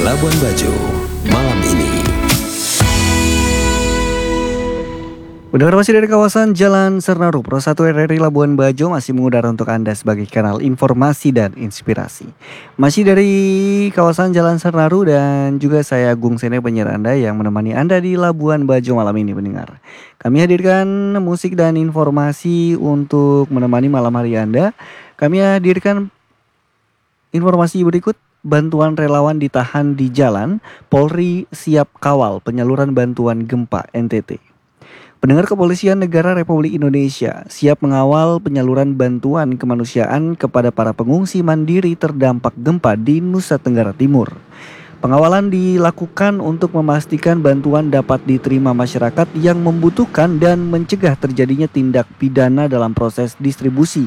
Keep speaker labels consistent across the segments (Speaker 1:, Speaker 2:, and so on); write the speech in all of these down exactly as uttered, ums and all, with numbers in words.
Speaker 1: Labuan Bajo malam ini.
Speaker 2: Pendengar masih dari kawasan Jalan Sernaru, Pro satu R R I Labuan Bajo masih mengudara untuk Anda sebagai kanal informasi dan inspirasi. Masih dari kawasan Jalan Sernaru dan juga saya Agung Sene penyiar Anda yang menemani Anda di Labuan Bajo malam ini pendengar. Kami hadirkan musik dan informasi untuk menemani malam hari Anda. Kami hadirkan informasi berikut. Bantuan relawan ditahan di jalan, Polri siap kawal penyaluran bantuan gempa N T T. Pendengar, Kepolisian Negara Republik Indonesia siap mengawal penyaluran bantuan kemanusiaan kepada para pengungsi mandiri terdampak gempa di Nusa Tenggara Timur. Pengawalan dilakukan untuk memastikan bantuan dapat diterima masyarakat yang membutuhkan dan mencegah terjadinya tindak pidana dalam proses distribusi.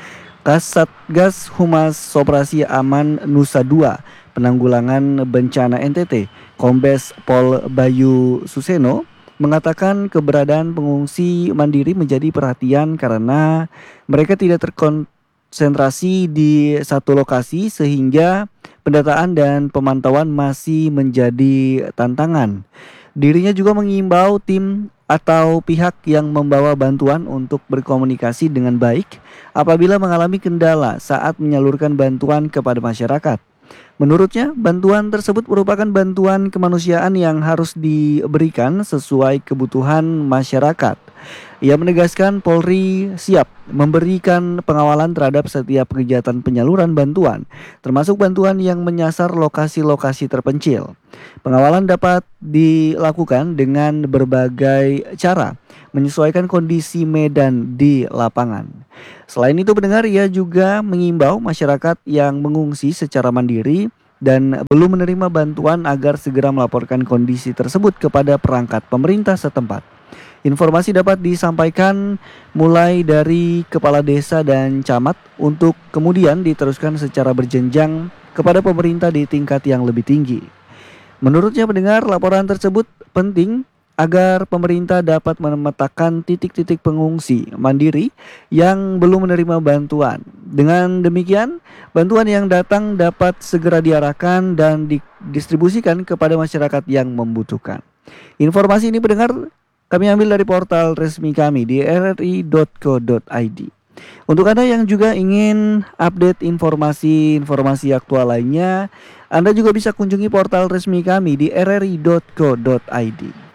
Speaker 2: Kasatgas Humas Operasi Aman Nusa dua Penanggulangan Bencana N T T, Kombes Pol Bayu Suseno, mengatakan keberadaan pengungsi mandiri menjadi perhatian karena mereka tidak terkonsentrasi di satu lokasi sehingga pendataan dan pemantauan masih menjadi tantangan. Dirinya juga mengimbau tim atau pihak yang membawa bantuan untuk berkomunikasi dengan baik apabila mengalami kendala saat menyalurkan bantuan kepada masyarakat. Menurutnya, bantuan tersebut merupakan bantuan kemanusiaan yang harus diberikan sesuai kebutuhan masyarakat. Ia menegaskan Polri siap memberikan pengawalan terhadap setiap kegiatan penyaluran bantuan, termasuk bantuan yang menyasar lokasi-lokasi terpencil. Pengawalan dapat dilakukan dengan berbagai cara, menyesuaikan kondisi medan di lapangan. Selain itu, pendengar, ia juga mengimbau masyarakat yang mengungsi secara mandiri dan belum menerima bantuan agar segera melaporkan kondisi tersebut kepada perangkat pemerintah setempat. Informasi dapat disampaikan mulai dari kepala desa dan camat untuk kemudian diteruskan secara berjenjang kepada pemerintah di tingkat yang lebih tinggi. Menurutnya, pendengar, laporan tersebut penting agar pemerintah dapat memetakan titik-titik pengungsi mandiri yang belum menerima bantuan. Dengan demikian, bantuan yang datang dapat segera diarahkan dan didistribusikan kepada masyarakat yang membutuhkan. Informasi ini, pendengar, kami ambil dari portal resmi kami di r r i dot co dot i d. Untuk Anda yang juga ingin update informasi-informasi aktual lainnya, Anda juga bisa kunjungi portal resmi kami di r r i dot co dot i d.